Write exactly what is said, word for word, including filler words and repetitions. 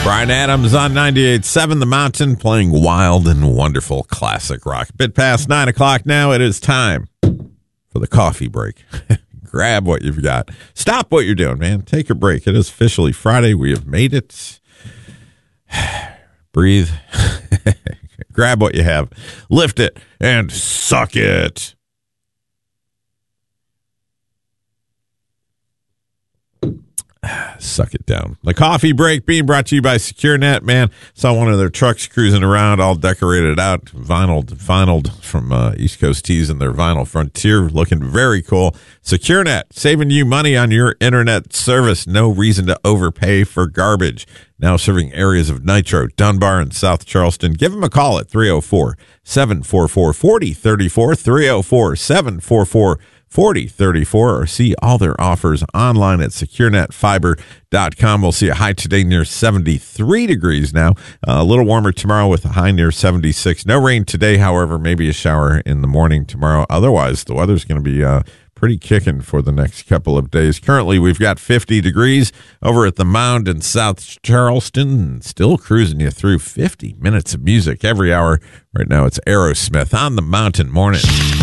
Bryan Adams on ninety-eight point seven The Mountain, playing wild and wonderful classic rock. Bit past nine o'clock now. It is time for the coffee break. Grab what you've got. Stop what you're doing, man. Take a break. It is officially Friday. We have made it. Breathe. Grab what you have. Lift it and suck it. Suck it down. The coffee break being brought to you by SecureNet, man. Saw one of their trucks cruising around, all decorated out, vinyl, vinyl from uh, East Coast Tees and their Vinyl Frontier, looking very cool. SecureNet, saving you money on your internet service. No reason to overpay for garbage. Now serving areas of Nitro, Dunbar, and South Charleston. Give them a call at three oh four, seven four four, four oh three four, three oh four, seven four four, forty thirty-four, or see all their offers online at secure net fiber dot com. We'll see a high today near seventy-three degrees now. Uh, a little warmer tomorrow with a high near seventy-six. No rain today, however, maybe a shower in the morning tomorrow. Otherwise, the weather's going to be uh, pretty kicking for the next couple of days. Currently, we've got fifty degrees over at the Mound in South Charleston. Still cruising you through fifty minutes of music every hour. Right now, it's Aerosmith on the Mountain Morning.